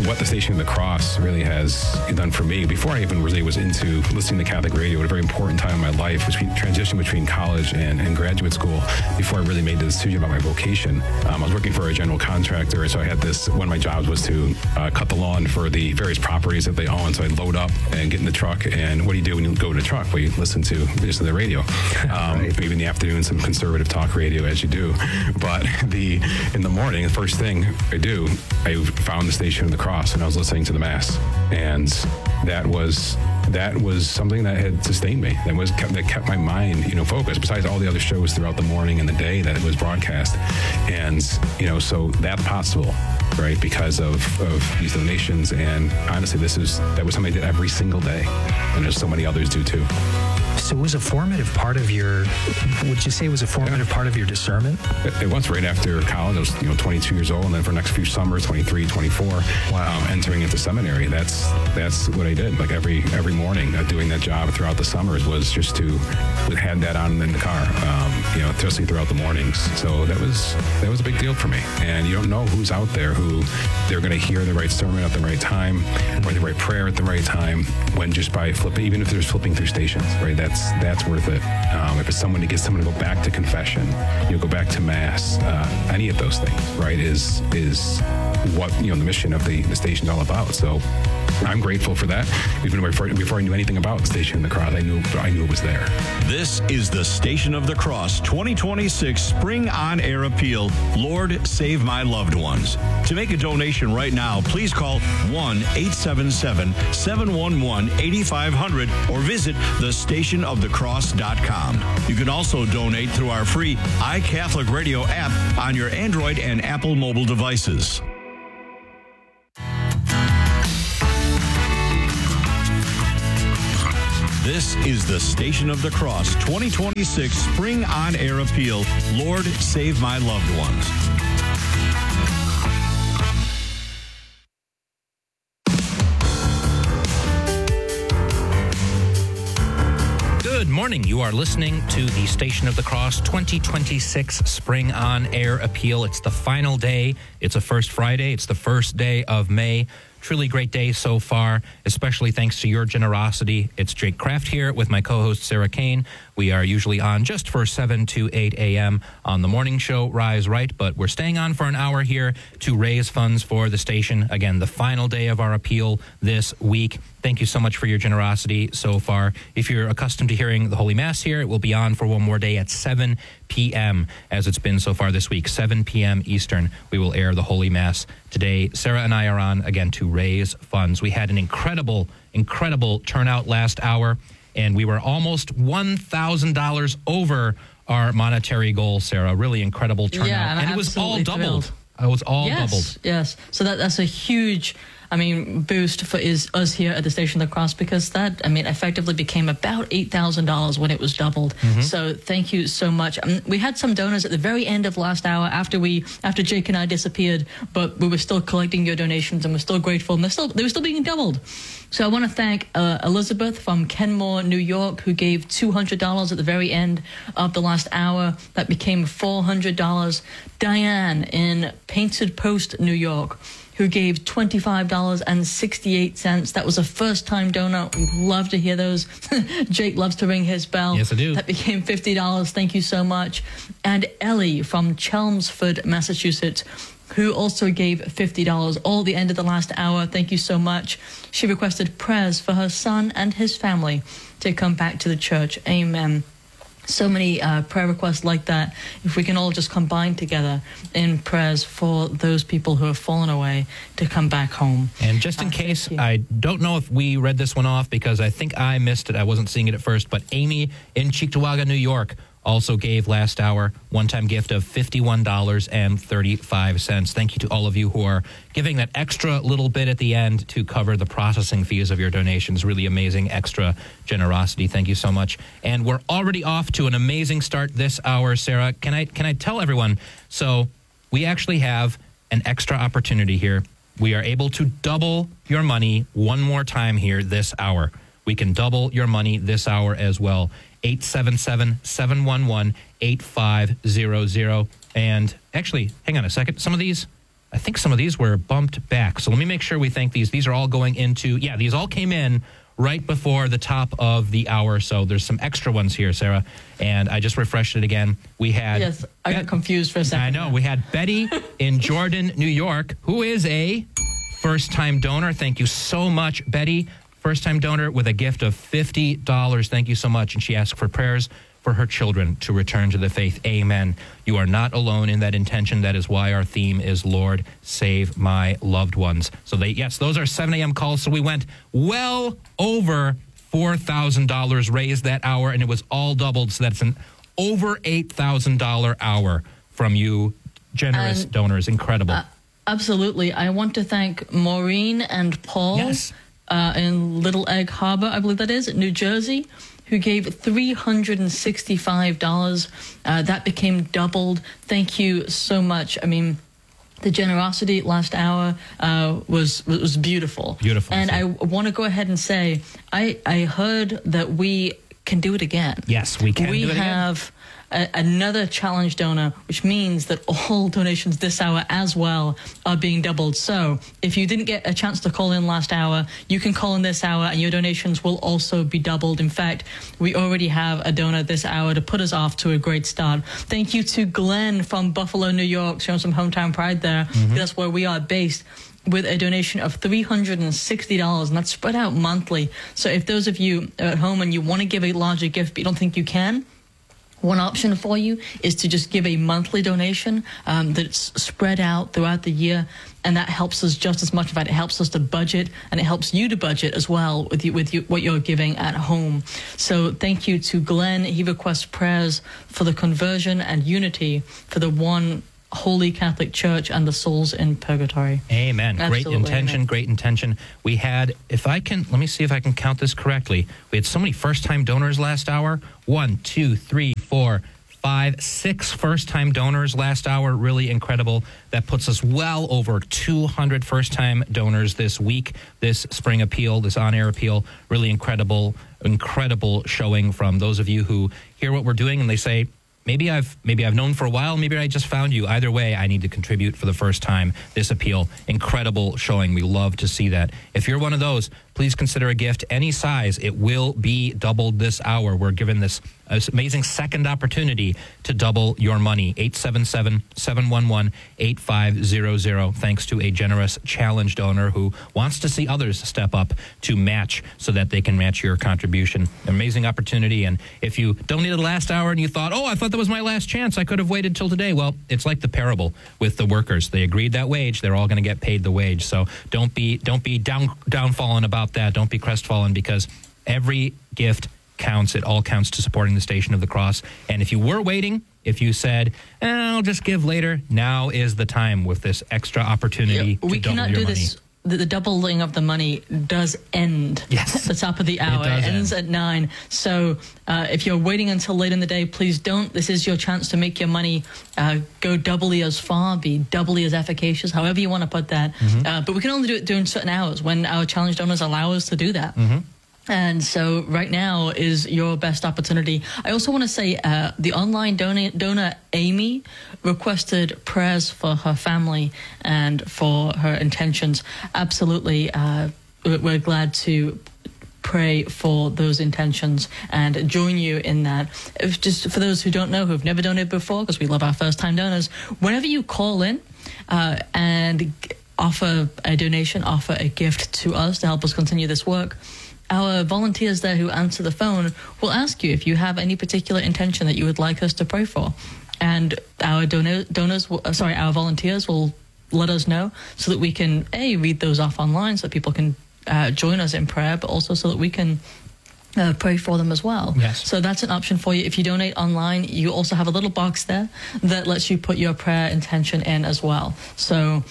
what the Station of the Cross really has done for me, before I even really was into listening to Catholic radio at a very important time in my life, transition between college and graduate school, before I really made the decision about my vocation. I was working for a general contractor, and so I had this, one of my jobs was to cut the lawn for the various properties that they own. So I'd load up and get in the truck, and what do you do when you go in the truck? Well, you listen to the radio. Right. Maybe in the afternoon, some conservative talk radio, as you do. But in the morning, the first thing I do, I found the Station of the Cross, and I was listening to the Mass, and that was something that had sustained me. That kept my mind, focused. Besides all the other shows throughout the morning and the day that it was broadcast, and so that's possible, right? Because of these donations, and honestly, that was something I did every single day, and there's so many others do too. So it was a formative part of would you say it was a formative part of your discernment? It was right after college. I was 22 years old, and then for the next few summers, 23, 24, entering into seminary. That's what I did. Like every morning, doing that job throughout the summers was just to had that on in the car, especially throughout the mornings. So that was a big deal for me. And you don't know who's out there who they're going to hear the right sermon at the right time, or the right prayer at the right time, when just by flipping, even if there's flipping through stations, right? That's worth it. If it's someone to get someone to go back to confession, go back to Mass, any of those things, right, is what the mission of the station's all about. So I'm grateful for that. Even before I knew anything about the Station of the Cross, I knew it was there. This is the Station of the Cross 2026 Spring On Air Appeal. Lord, save my loved ones. To make a donation right now, please call 1-877-711-8500 or visit thestationofthecross.com. You can also donate through our free iCatholic Radio app on your Android and Apple mobile devices. This is the Station of the Cross 2026 Spring On Air Appeal. Lord, save my loved ones. Good morning. You are listening to the Station of the Cross 2026 Spring On Air Appeal. It's the final day. It's a first Friday. It's the first day of May. Truly great day so far, especially thanks to your generosity. It's Jake Kraft here with my co-host Sarah Kane. We are usually on just for 7 to 8 a.m. on the morning show, Rise Right, but we're staying on for an hour here to raise funds for the station. Again, the final day of our appeal this week. Thank you so much for your generosity so far. If you're accustomed to hearing the Holy Mass here, it will be on for one more day at 7 p.m. as it's been so far this week. 7 p.m. Eastern, we will air the Holy Mass today. Sarah and I are on, again, to raise funds. We had an incredible turnout last hour, and we were almost $1,000 over our monetary goal, Sarah. Really incredible turnout. Yeah, and it was all doubled. Thrilled. It was all doubled. Yes. So that's a huge, boost for us here at the Station of the Cross, because that, effectively became about $8,000 when it was doubled. Mm-hmm. So thank you so much. We had some donors at the very end of last hour after Jake and I disappeared, but we were still collecting your donations, and we're still grateful, and they were still being doubled. So I want to thank Elizabeth from Kenmore, New York, who gave $200 at the very end of the last hour. That became $400. Diane in Painted Post, New York, who gave $25.68. That was a first-time donor. We love to hear those. Jake loves to ring his bell. Yes, I do. That became $50. Thank you so much. And Ellie from Chelmsford, Massachusetts, who also gave $50, all at the end of the last hour. Thank you so much. She requested prayers for her son and his family to come back to the church. Amen. So many prayer requests like that. If we can all just combine together in prayers for those people who have fallen away to come back home. And just in case, I don't know if we read this one off because I think I missed it. I wasn't seeing it at first, but Amy in Cheektowaga, New York, also gave last hour one-time gift of $51.35. Thank you to all of you who are giving that extra little bit at the end to cover the processing fees of your donations. Really amazing extra generosity. Thank you so much. And we're already off to an amazing start this hour, Sarah. Can I tell everyone? So we actually have an extra opportunity here. We are able to double your money one more time here this hour. We can double your money this hour as well. 877-711-8500. And actually, hang on a second. Some of these, I think some of these were bumped back. So let me make sure we thank these. These are all going into, these all came in right before the top of the hour. So there's some extra ones here, Sarah. And I just refreshed it again. We had... Yes, I got confused for a second. I know. We had Betty in Jordan, New York, who is a first-time donor. Thank you so much, Betty. First-time donor with a gift of $50. Thank you so much. And she asked for prayers for her children to return to the faith. Amen. You are not alone in that intention. That is why our theme is, Lord, save my loved ones. So those are 7 a.m. calls. So we went well over $4,000 raised that hour, and it was all doubled. So that's an over $8,000 hour from you generous donors. Incredible. Absolutely. I want to thank Maureen and Paul in Little Egg Harbor, I believe that is, New Jersey, who gave $365. That became doubled. Thank you so much. I mean, the generosity last hour was beautiful. Beautiful. And I want to go ahead and say, I heard that we can do it again. Yes, we can do it again. We have another challenge donor, which means that all donations this hour as well are being doubled. So if you didn't get a chance to call in last hour, you can call in this hour and your donations will also be doubled. In fact, we already have a donor this hour to put us off to a great start. Thank you to Glenn from Buffalo, New York, showing some hometown pride there. That's where we are based, with a donation of $360, and that's spread out monthly. So if those of you at home and you want to give a larger gift but you don't think you can, one option for you is to just give a monthly donation that's spread out throughout the year, and that helps us just as much. In fact, it helps us to budget, and it helps you to budget as well with what you're giving at home. So thank you to Glenn. He requests prayers for the conversion and unity for the one Holy Catholic Church and the souls in purgatory. Amen. Absolutely. Great intention, Amen. Great intention. We had, let me see if I can count this correctly. We had so many first-time donors last hour. 1, 2, 3, 4, 5, 6 first-time donors last hour. Really incredible. That puts us well over 200 first-time donors this week, this spring appeal, this on-air appeal. Really incredible showing from those of you who hear what we're doing and they say, Maybe I've known for a while. Maybe I just found you. Either way, I need to contribute for the first time. This appeal, incredible showing. We love to see that. If you're one of those, please consider a gift any size. It will be doubled this hour. We're given this amazing second opportunity to double your money. 877-711-8500. Thanks to a generous challenge donor who wants to see others step up to match so that they can match your contribution. Amazing opportunity. And if you donated last hour and you thought, I thought that was my last chance, I could have waited till today. Well, it's like the parable with the workers. They agreed that wage. They're all going to get paid the wage. So don't be downfallen about that. Don't be crestfallen, because every gift counts. It all counts to supporting the Station of the Cross. And if you were waiting, if you said, I'll just give later, now is the time with this extra opportunity to double your money. We cannot do this. The doubling of the money does end at the top of the hour. It ends at 9. So if you're waiting until late in the day, please don't. This is your chance to make your money go doubly as far, be doubly as efficacious, however you want to put that. But we can only do it during certain hours when our challenge donors allow us to do that. And so right now is your best opportunity. I also want to say the online donor Amy requested prayers for her family and for her intentions. Absolutely. We're glad to pray for those intentions and join you in that. Just for those who don't know, who've never donated before, because we love our first-time donors, whenever you call in and offer a donation, offer a gift to us to help us continue this work, our volunteers there who answer the phone will ask you if you have any particular intention that you would like us to pray for. And our our volunteers will let us know so that we can, read those off online so that people can join us in prayer, but also so that we can pray for them as well. Yes. So that's an option for you. If you donate online, you also have a little box there that lets you put your prayer intention in as well. So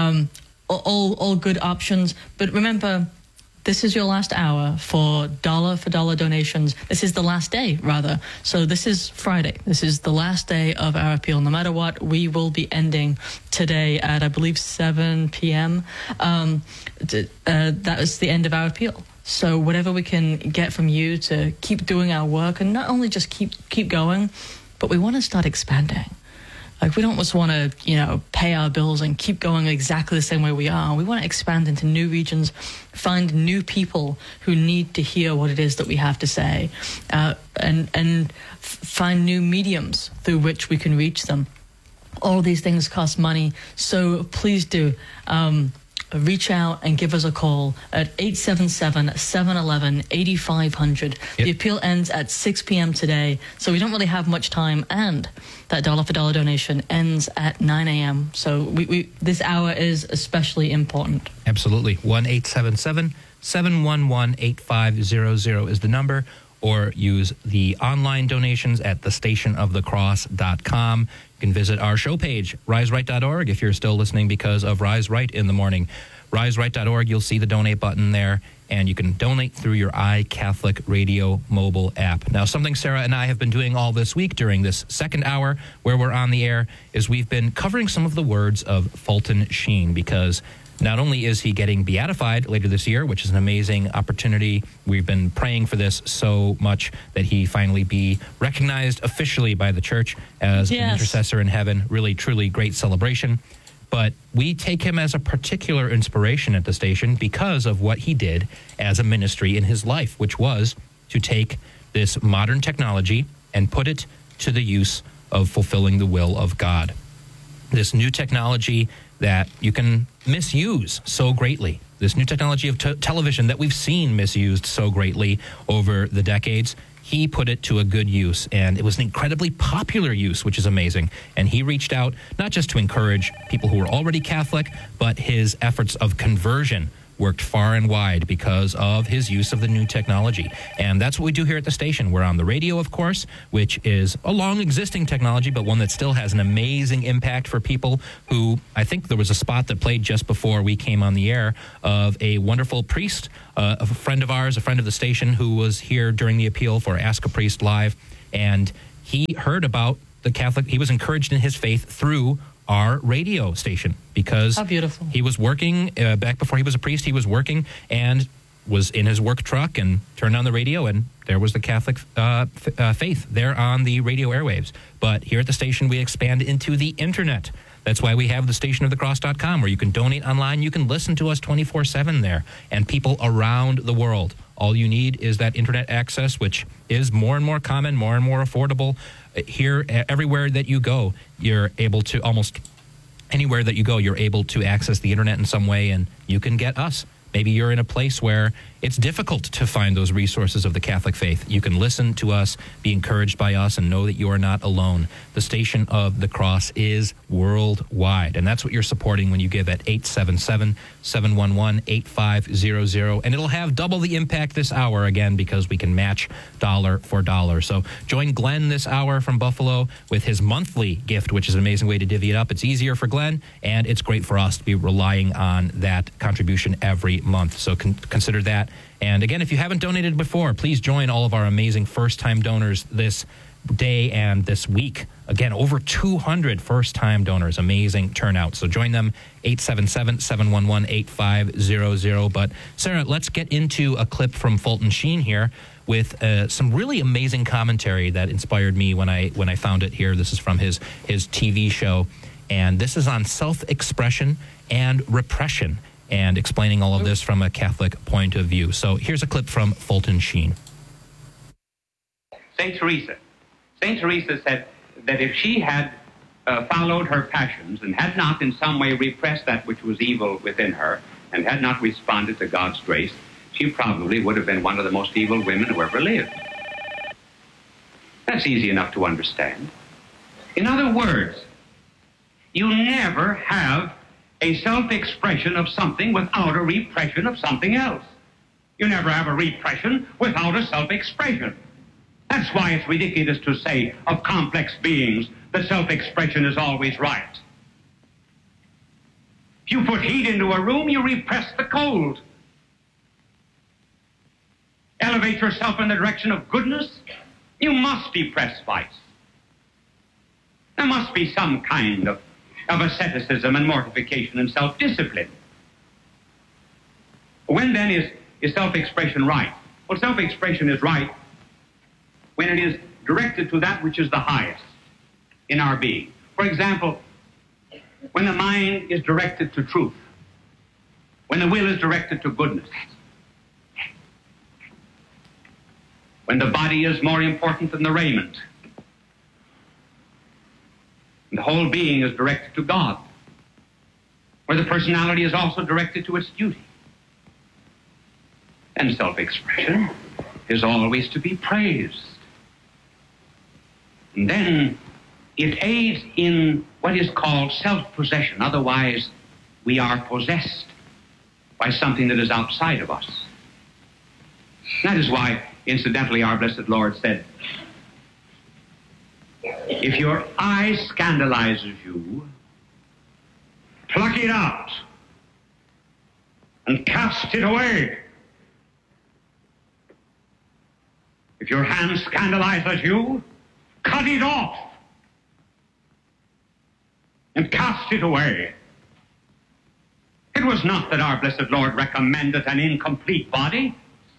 all good options. But remember, this is your last hour for dollar donations. This is the last day, rather. So this is Friday. This is the last day of our appeal. No matter what, we will be ending today at, I believe, 7 p.m. That is the end of our appeal. So whatever we can get from you to keep doing our work, and not only just keep going, but we want to start expanding. Like, we don't just want to, pay our bills and keep going exactly the same way we are. We want to expand into new regions, find new people who need to hear what it is that we have to say, and find new mediums through which we can reach them. All these things cost money, so please do reach out and give us a call at 877-711-8500. Yep. The appeal ends at 6 p.m. today, so we don't really have much time, and that $1-for-$1 donation ends at 9 a.m. So we this hour is especially important. Absolutely. 1-877-711-8500 is the number, or use the online donations at thestationofthecross.com. You can visit our show page, riseright.org, if you're still listening because of Rise Right in the morning. Riseright.org, you'll see the donate button there, and you can donate through your iCatholic Radio mobile app. Now, something Sarah and I have been doing all this week during this second hour where we're on the air is we've been covering some of the words of Fulton Sheen, because not only is he getting beatified later this year, which is an amazing opportunity, we've been praying for this so much that he finally be recognized officially by the church as an intercessor in heaven. Really, truly great celebration. But we take him as a particular inspiration at the station because of what he did as a ministry in his life, which was to take this modern technology and put it to the use of fulfilling the will of God. This new technology that you can misuse so greatly, this new technology of television that we've seen misused so greatly over the decades, he put it to a good use, and it was an incredibly popular use, which is amazing. And he reached out not just to encourage people who were already Catholic, but his efforts of conversion worked far and wide because of his use of the new technology. And that's what we do here at the station. We're on the radio, of course, which is a long existing technology, but one that still has an amazing impact for people who, I think there was a spot that played just before we came on the air of a wonderful priest, a friend of ours, a friend of the station, who was here during the appeal for Ask a Priest Live. And he heard about the Catholic, he was encouraged in his faith through our radio station, because how beautiful. He was working back before he was a priest. He was working and was in his work truck and turned on the radio, and there was the Catholic faith there on the radio airwaves. But here at the station, we expand into the internet. That's why we have the stationofthecross.com, where you can donate online. You can listen to us 24/7 there, and people around the world. All you need is that internet access, which is more and more common, more and more affordable. Here, everywhere that you go, you're able to, almost anywhere that you go, you're able to access the internet in some way, and you can get us. Maybe you're in a place where it's difficult to find those resources of the Catholic faith. You can listen to us, be encouraged by us, and know that you are not alone. The Station of the Cross is worldwide, and that's what you're supporting when you give at 877-711-8500. And it'll have double the impact this hour, again, because we can match dollar for dollar. So join Glenn this hour from Buffalo with his monthly gift, which is an amazing way to divvy it up. It's easier for Glenn, and it's great for us to be relying on that contribution every month. So consider that. And again, if you haven't donated before, please join all of our amazing first-time donors this day and this week. Again, over 200 first-time donors. Amazing turnout. So join them, 877-711-8500. But Sarah, let's get into a clip from Fulton Sheen here with some really amazing commentary that inspired me when I found it here. This is from his TV show, and this is on self-expression and repression, and explaining all of this from a Catholic point of view. So here's a clip from Fulton Sheen. St. Teresa said that if she had followed her passions and had not in some way repressed that which was evil within her and had not responded to God's grace, she probably would have been one of the most evil women who ever lived. That's easy enough to understand. In other words, you never have a self-expression of something without a repression of something else. You never have a repression without a self-expression. That's why it's ridiculous to say of complex beings that self-expression is always right. If you put heat into a room, you repress the cold. Elevate yourself in the direction of goodness, you must depress vice. There must be some kind of asceticism and mortification and self-discipline. When then is self-expression right? Well, self-expression is right when it is directed to that which is the highest in our being. For example, when the mind is directed to truth, when the will is directed to goodness, when the body is more important than the raiment, and the whole being is directed to God, where the personality is also directed to its duty. And self-expression is always to be praised. And then it aids in what is called self-possession. Otherwise, we are possessed by something that is outside of us. That is why, incidentally, our blessed Lord said, if your eye scandalizes you, pluck it out and cast it away. If your hand scandalizes you, cut it off and cast it away. It was not that our blessed Lord recommended an incomplete body,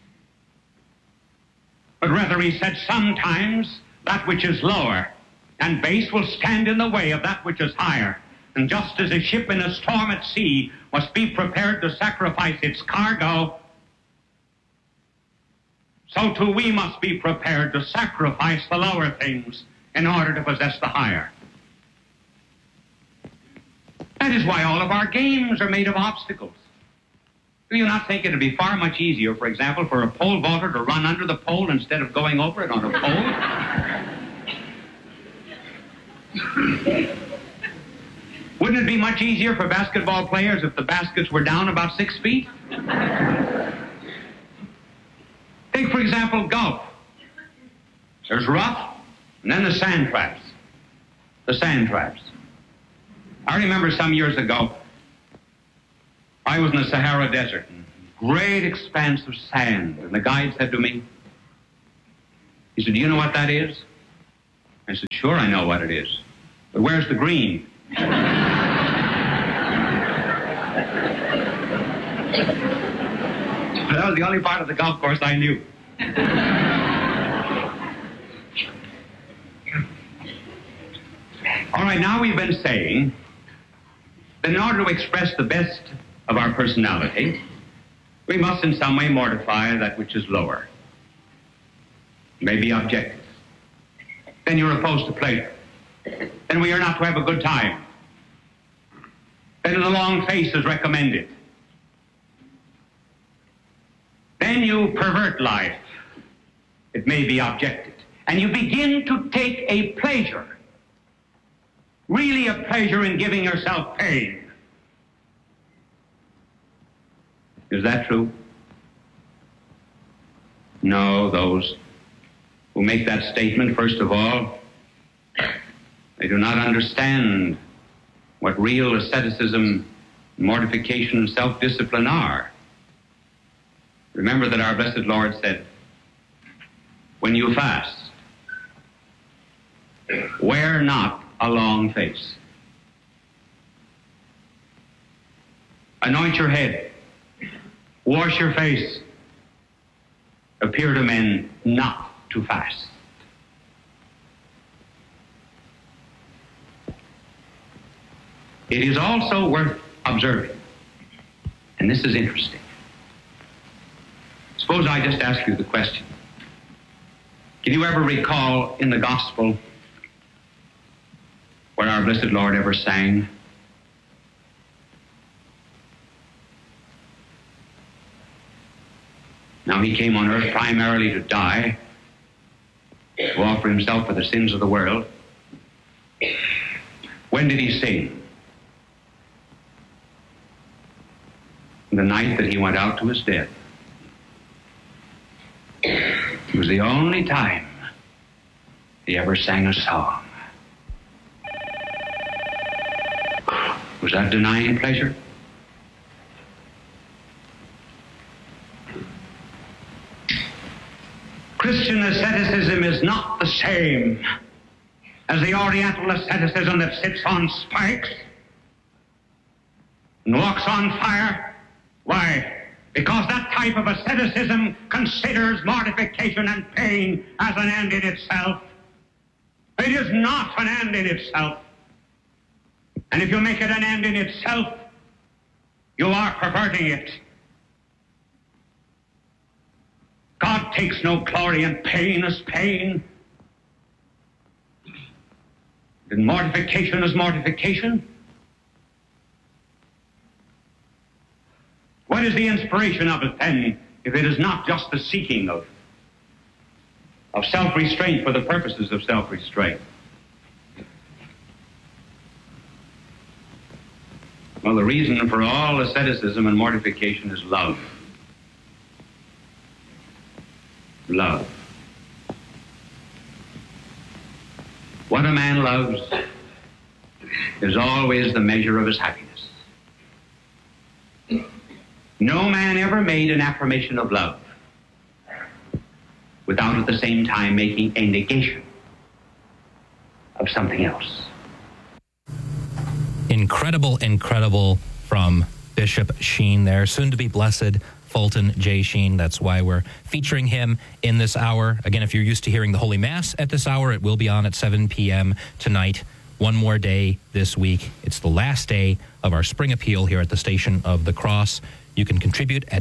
but rather he said sometimes that which is lower and base will stand in the way of that which is higher. And just as a ship in a storm at sea must be prepared to sacrifice its cargo, so too we must be prepared to sacrifice the lower things in order to possess the higher. That is why all of our games are made of obstacles. Do you not think it would be far much easier, for example, for a pole vaulter to run under the pole instead of going over it on a pole? Wouldn't it be much easier for basketball players if the baskets were down about 6 feet? Take, for example, golf. There's rough, and then the sand traps. The sand traps. I remember some years ago, I was in the Sahara Desert, great expanse of sand, and the guide said to me, he said, do you know what that is? I said, sure, I know what it is. But where's the green? That was the only part of the golf course I knew. All right, now we've been saying that in order to express the best of our personality, we must in some way mortify that which is lower. Maybe objective. Then you're opposed to pleasure. Then we are not to have a good time. Then the long face is recommended. Then you pervert life. It may be objected. And you begin to take a pleasure, really a pleasure in giving yourself pain. Is that true? No, those who make that statement, first of all, they do not understand what real asceticism, mortification, and self-discipline are. Remember that our blessed Lord said, when you fast, wear not a long face. Anoint your head. Wash your face. Appear to men not to fast. It is also worth observing, and this is interesting. Suppose I just ask you the question. Can you ever recall in the gospel where our blessed Lord ever sang? Now, he came on earth primarily to die, to offer himself for the sins of the world. When did he sing? The night that he went out to his death. It was the only time he ever sang a song. Was that denying pleasure? Christian asceticism is not the same as the Oriental asceticism that sits on spikes and walks on fire. Why? Because that type of asceticism considers mortification and pain as an end in itself. It is not an end in itself. And if you make it an end in itself, you are perverting it. God takes no glory in pain as pain. And mortification as mortification. What is the inspiration of it then, if it is not just the seeking of self-restraint for the purposes of self-restraint? Well, the reason for all asceticism and mortification is love. Love. What a man loves is always the measure of his happiness. No man ever made an affirmation of love without at the same time making a negation of something else. Incredible from Bishop Sheen there, soon to be blessed Fulton J. Sheen. That's why we're featuring him in this hour. Again, if you're used to hearing the Holy Mass at this hour, it will be on at 7 p.m. tonight. One more day this week. It's the last day of our spring appeal here at the Station of the Cross. You can contribute at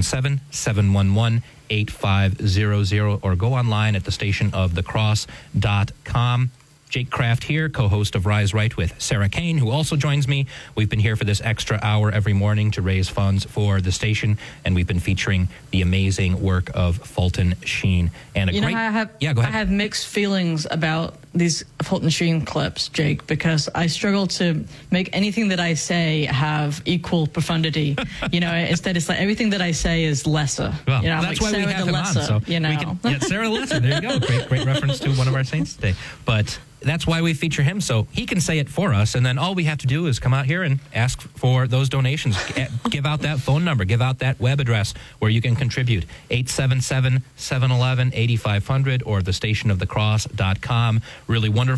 877-711-8500 or go online at thestationofthecross.com. Jake Kraft here, co-host of Rise Right with Sarah Kane, who also joins me. We've been here for this extra hour every morning to raise funds for the station, and we've been featuring the amazing work of Fulton Sheen. And go ahead. I have mixed feelings about these Fulton Sheen clips, Jake, because I struggle to make anything that I say have equal profundity. Instead it's like everything that I say is lesser. Well, like that's why Sarah we have the him Lesser, on. So Sarah Lesser. There you go. Great reference to one of our saints today. But that's why we feature him, so he can say it for us, and then all we have to do is come out here and ask for those donations. Give out that phone number, give out that web address where you can contribute, 877-711-8500 or thestationofthecross.com. Really wonderful